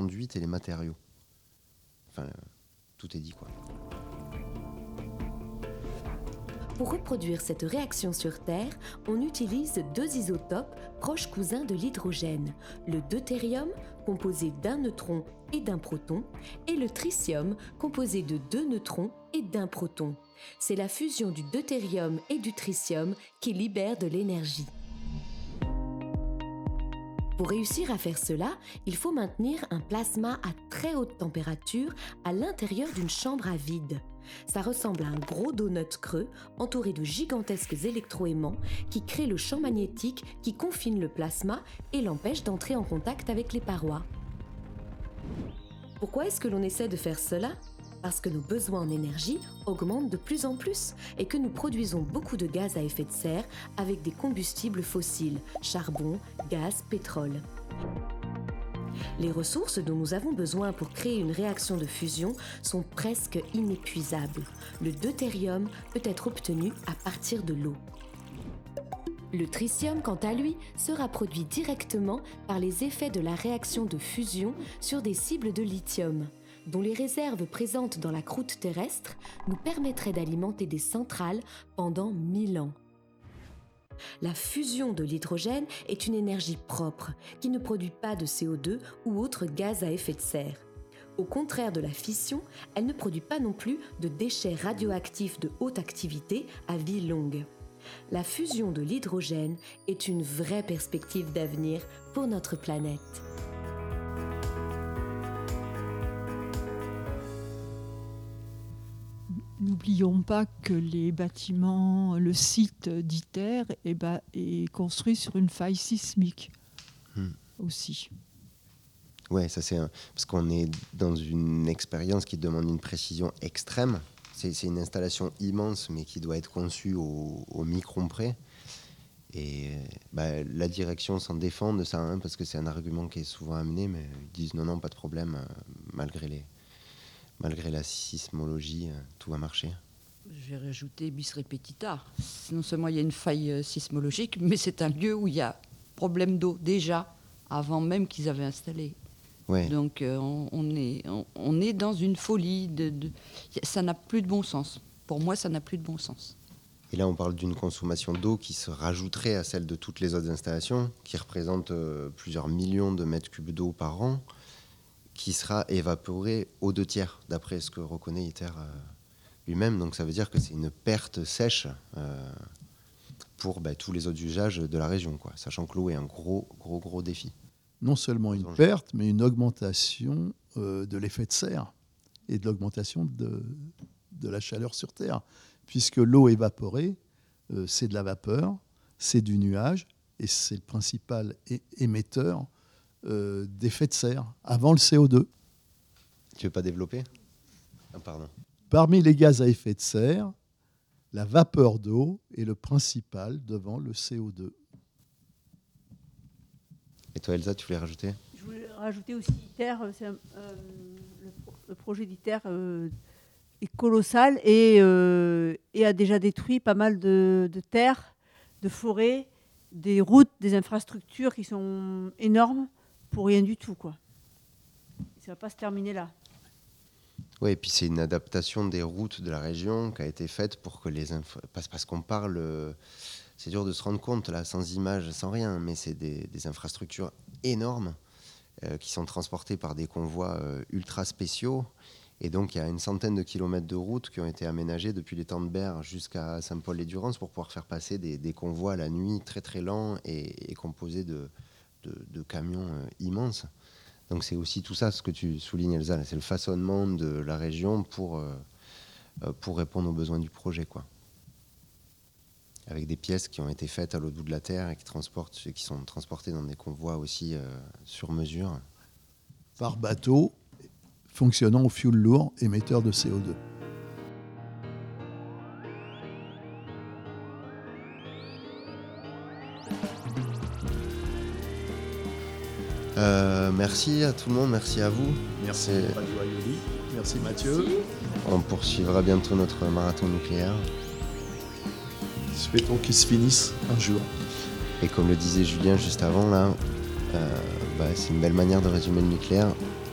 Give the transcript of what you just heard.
conduite et les matériaux. Enfin, tout est dit, quoi. Pour reproduire cette réaction sur Terre, on utilise 2 isotopes proches cousins de l'hydrogène, le deutérium, composé d'un neutron et d'un proton, et le tritium, composé de 2 neutrons et d'un proton. C'est la fusion du deutérium et du tritium qui libère de l'énergie. Pour réussir à faire cela, il faut maintenir un plasma à très haute température à l'intérieur d'une chambre à vide. Ça ressemble à un gros donut creux entouré de gigantesques électroaimants qui créent le champ magnétique qui confine le plasma et l'empêche d'entrer en contact avec les parois. Pourquoi est-ce que l'on essaie de faire cela ? Parce que nos besoins en énergie augmentent de plus en plus et que nous produisons beaucoup de gaz à effet de serre avec des combustibles fossiles, charbon, gaz, pétrole. Les ressources dont nous avons besoin pour créer une réaction de fusion sont presque inépuisables. Le deutérium peut être obtenu à partir de l'eau. Le tritium, quant à lui, sera produit directement par les effets de la réaction de fusion sur des cibles de lithium, dont les réserves présentes dans la croûte terrestre nous permettraient d'alimenter des centrales pendant 1000 ans. La fusion de l'hydrogène est une énergie propre qui ne produit pas de CO2 ou autres gaz à effet de serre. Au contraire de la fission, elle ne produit pas non plus de déchets radioactifs de haute activité à vie longue. La fusion de l'hydrogène est une vraie perspective d'avenir pour notre planète. N'oublions pas que les bâtiments, le site d'ITER est construit sur une faille sismique aussi. Ouais, ça parce qu'on est dans une expérience qui demande une précision extrême. C'est une installation immense, mais qui doit être conçue au micron près. Et la direction s'en défend de ça, parce que c'est un argument qui est souvent amené, mais ils disent non, pas de problème, malgré la sismologie, tout va marcher. Je vais rajouter bis repetita. Non seulement il y a une faille sismologique, mais c'est un lieu où il y a problème d'eau déjà, avant même qu'ils avaient installé. Ouais. Donc on est dans une folie. Ça n'a plus de bon sens. Pour moi, ça n'a plus de bon sens. Et là, on parle d'une consommation d'eau qui se rajouterait à celle de toutes les autres installations, qui représente plusieurs millions de mètres cubes d'eau par an, qui sera évaporée aux 2/3, d'après ce que reconnaît ITER lui-même. Donc ça veut dire que c'est une perte sèche pour tous les autres usages de la région, quoi, sachant que l'eau est un gros défi. Non seulement une perte, mais une augmentation de l'effet de serre et de l'augmentation de la chaleur sur Terre. Puisque l'eau évaporée, c'est de la vapeur, c'est du nuage, et c'est le principal émetteur d'effet de serre, avant le CO2. Tu veux pas développer ? Pardon. Parmi les gaz à effet de serre, la vapeur d'eau est le principal devant le CO2. Et toi, Elsa, tu voulais rajouter ? Je voulais rajouter aussi ITER. Le projet d'ITER est colossal et a déjà détruit pas mal de terres, de forêts, des routes, des infrastructures qui sont énormes pour rien du tout, quoi. Ça ne va pas se terminer là. Oui, et puis c'est une adaptation des routes de la région qui a été faite pour que parce qu'on parle... C'est dur de se rendre compte, là, sans images, sans rien, mais c'est des infrastructures énormes qui sont transportées par des convois ultra spéciaux. Et donc, il y a une centaine de kilomètres de routes qui ont été aménagées depuis les temps de Berre jusqu'à Saint-Paul-les-Durance pour pouvoir faire passer des convois la nuit très, très lents et composés de camions immenses. Donc, c'est aussi tout ça, ce que tu soulignes, Elsa. C'est le façonnement de la région pour répondre aux besoins du projet, quoi. Avec des pièces qui ont été faites à l'autre bout de la Terre et qui sont transportées dans des convois aussi sur mesure. Par bateau, fonctionnant au fioul lourd, émetteur de CO2. Merci à tout le monde, merci à vous. Merci Radio Ayoli, merci Mathieu. On poursuivra bientôt notre marathon nucléaire. Souhaitons qu'il se finisse un jour. Et comme le disait Julien juste avant, là, c'est une belle manière de résumer le nucléaire.